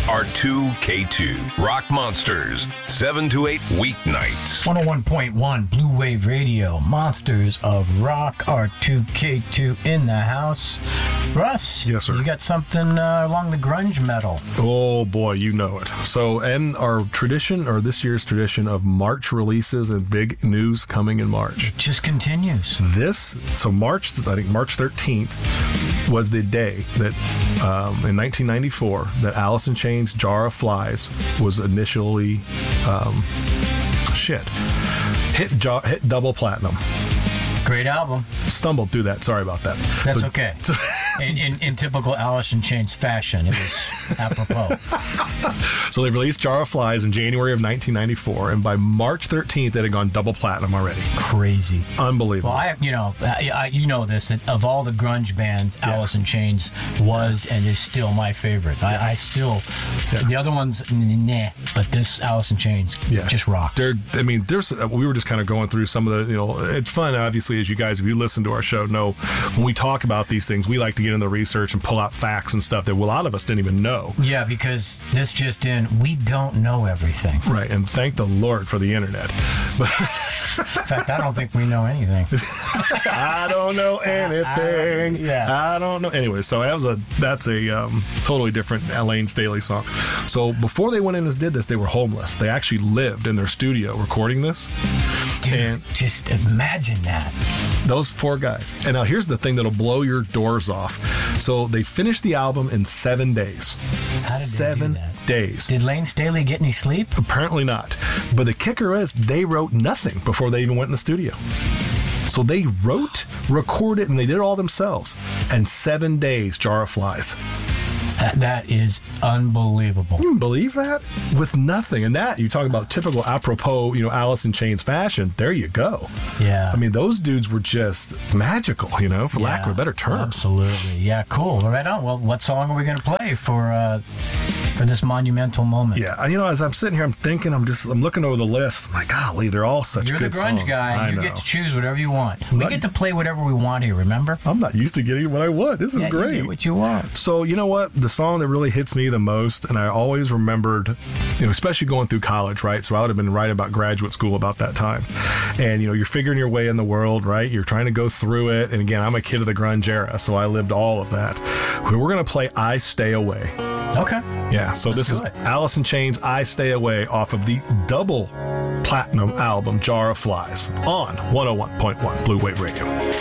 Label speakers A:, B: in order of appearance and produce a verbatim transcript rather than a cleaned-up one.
A: R two K two. Rock Monsters, seven to eight weeknights.
B: one oh one point one Blue Wave Radio. Monsters of Rock, R two K two in the house. Russ,
C: yes, sir.
B: You got something uh, along the grunge metal.
C: Oh boy, you know it. So, and our tradition, or this year's tradition of March releases and big news coming in March.
B: It just continues.
C: This, so March, I think March thirteenth was the day that um, in nineteen ninety-four that Alice in Chains' Jar of Flies was initially um, shit hit jar, hit double platinum.
B: Great album.
C: Stumbled through that. Sorry about that.
B: That's
C: so,
B: okay.
C: So,
B: in, in, in typical Alice in Chains fashion, it was apropos.
C: So they released Jar of Flies in January of nineteen ninety-four, and by March thirteenth, it had gone double platinum already.
B: Crazy.
C: Unbelievable.
B: Well, I, you know, I, I, you know this, that of all the grunge bands, yeah. Alice in Chains was yeah. and is still my favorite. I, I still, yeah. the other ones, nah, but this Alice in Chains yeah. just rocked.
C: They're, I mean, there's, we were just kind of going through some of the, you know, it's fun, obviously, as you guys, if you listen to our show, know when we talk about these things, we like to get in the research and pull out facts and stuff that a lot of us didn't even know.
B: Yeah, because this just in, we don't know everything.
C: Right, and thank the Lord for the internet.
B: In fact, I don't think we know anything.
C: I don't know anything. I, yeah. I don't know. Anyway, so that was a that's a um, totally different Elaine Staley song. So before they went in and did this, they were homeless. They actually lived in their studio recording this.
B: Dude,
C: and
B: just imagine that.
C: Those four guys. And now here's the thing that'll blow your doors off. So they finished the album in seven days.
B: How did
C: seven
B: they do that?
C: days.
B: Did Lane Staley get any sleep?
C: Apparently not. But the kicker is they wrote nothing before they even went in the studio. So they wrote, recorded, and they did it all themselves. And seven days, Jar of Flies.
B: That, that is unbelievable.
C: You can believe that? With nothing. And that, you talk about typical apropos, you know, Alice in Chains fashion. There you go.
B: Yeah.
C: I mean, those dudes were just magical, you know, for
B: yeah,
C: lack of a better term.
B: Absolutely. Yeah, cool. Right on. Well, what song are we going to play for uh, for this monumental moment?
C: Yeah. You know, as I'm sitting here, I'm thinking, I'm just, I'm looking over the list. I'm like, golly, they're all such
B: You're
C: good songs.
B: You're the grunge guy.
C: I
B: you
C: know.
B: get to choose whatever you want. We
C: not,
B: get to play whatever we want here, remember?
C: I'm not used to getting what I want. This is
B: yeah,
C: great.
B: You get what you want.
C: So, you know what? The song that really hits me the most, and I always remembered, you know, especially going through college, right? So I would have been right about graduate school about that time. And, you know, you're figuring your way in the world, right? You're trying to go through it. And again, I'm a kid of the grunge era, so I lived all of that. We're going to play I Stay Away.
B: Okay.
C: Yeah, so
B: Let's
C: this is
B: it.
C: Alice in Chains' I Stay Away off of the double platinum album Jar of Flies on one oh one point one Blue Wave Radio.